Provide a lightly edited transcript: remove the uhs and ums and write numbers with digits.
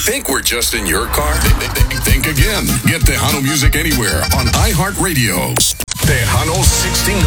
Think we're just in your car? Think again. Get Tejano music anywhere on iHeartRadio. Tejano 69.